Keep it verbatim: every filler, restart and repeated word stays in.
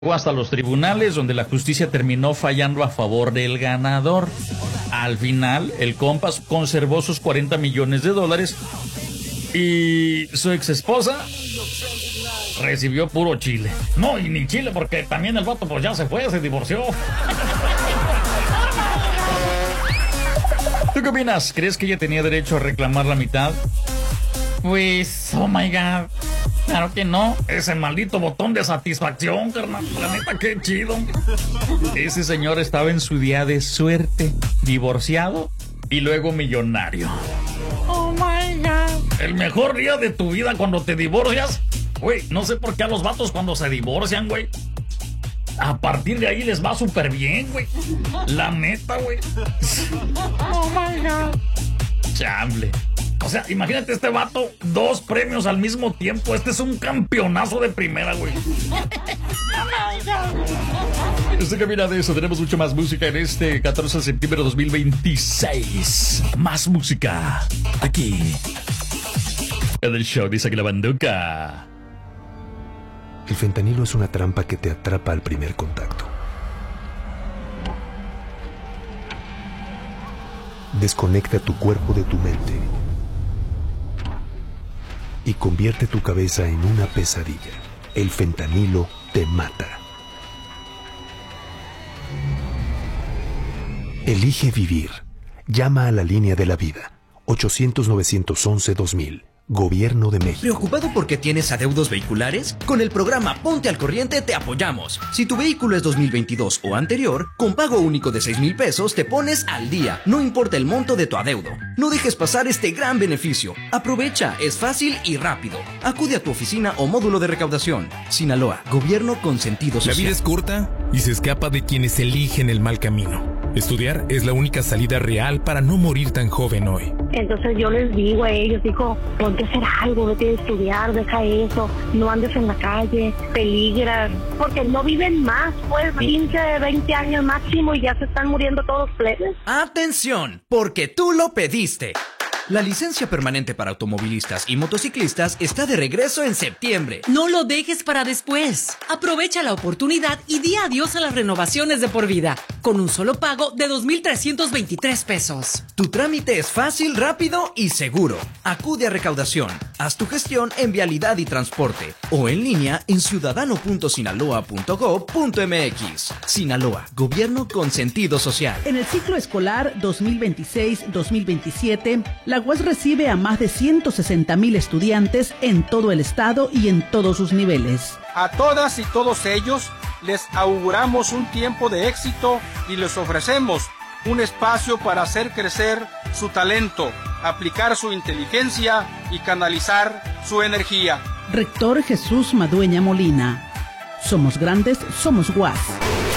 hasta los tribunales, donde la justicia terminó fallando a favor del ganador. Al final, el compas conservó sus cuarenta millones de dólares y su ex esposa recibió puro chile. No, y ni chile, porque también el vato pues ya se fue, se divorció. ¿Tú qué opinas? ¿Crees que ella tenía derecho a reclamar la mitad? Pues, oh my God, claro que no. Ese maldito botón de satisfacción, carnal. La neta, qué chido. Ese señor estaba en su día de suerte, divorciado y luego millonario. Oh my God. El mejor día de tu vida cuando te divorcias. Güey, no sé por qué a los vatos cuando se divorcian, güey, a partir de ahí les va súper bien, güey. La neta, güey. Oh my God. Chamble. O sea, imagínate este vato, dos premios al mismo tiempo. Este es un campeonazo de primera, güey. ¿Usted qué opina de eso? Tenemos mucho más música en este catorce de septiembre de dos mil veintiséis. Más música aquí en el show Dice que la Banduca. El fentanilo es una trampa que te atrapa al primer contacto. Desconecta tu cuerpo de tu mente y convierte tu cabeza en una pesadilla. El fentanilo te mata. Elige vivir. Llama a la línea de la vida. ochocientos, novecientos once, dos mil. Gobierno de México. ¿Preocupado porque tienes adeudos vehiculares? Con el programa Ponte al Corriente te apoyamos. Si tu vehículo es dos mil veintidós o anterior, con pago único de seis mil pesos te pones al día, no importa el monto de tu adeudo. No dejes pasar este gran beneficio. Aprovecha, es fácil y rápido. Acude a tu oficina o módulo de recaudación. Sinaloa, gobierno con sentido social. La vida es corta y se escapa de quienes eligen el mal camino. Estudiar es la única salida real para no morir tan joven hoy. Entonces yo les digo a ellos, digo, ponte a hacer algo, vete a estudiar, deja eso, no andes en la calle, peligran, porque no viven más, pues quince, veinte años máximo y ya se están muriendo todos los plebes. ¡Atención! Porque tú lo pediste. La licencia permanente para automovilistas y motociclistas está de regreso en septiembre. No lo dejes para después. Aprovecha la oportunidad y di adiós a las renovaciones de por vida, con un solo pago de dos mil trescientos veintitrés pesos. Tu trámite es fácil, rápido y seguro. Acude a recaudación. Haz tu gestión en Vialidad y Transporte o en línea en ciudadano punto sinaloa punto gob punto mx. Sinaloa, gobierno con sentido social. En el ciclo escolar dos mil veintiséis dos mil veintisiete, la U A S recibe a más de ciento sesenta mil estudiantes en todo el estado y en todos sus niveles. A todas y todos ellos les auguramos un tiempo de éxito y les ofrecemos un espacio para hacer crecer su talento, aplicar su inteligencia y canalizar su energía. Rector Jesús Madueña Molina. Somos grandes, somos U A S.